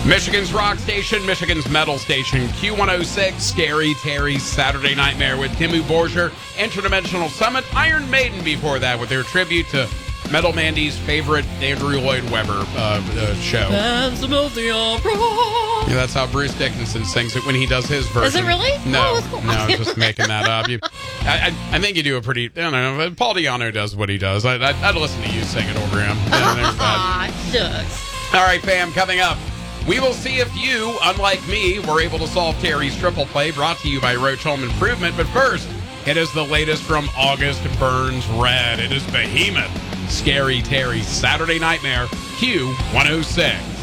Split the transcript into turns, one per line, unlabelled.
Michigan's rock station, Michigan's metal station, Q106, Scary Terry's Saturday Nightmare with Dimmu Borgir, Interdimensional Summit, Iron Maiden before that with their tribute to Metal Mandy's favorite Andrew Lloyd Webber show.
Phantom of the Opera.
Yeah, that's how Bruce Dickinson sings it when he does his version.
Is it really?
No,
Oh, cool.
no, I'm just making that up. I think you do a pretty, I don't know, Paul Di'Anno does what he does. I'd listen to you sing it over him. Yeah, there's that.
Shucks.
All right, fam, coming up. We will see if you, unlike me, were able to solve Terry's triple play, brought to you by Roach Home Improvement. But first, it is the latest from August Burns Red. It is Behemoth, Scary Terry's Saturday Nightmare, Q106.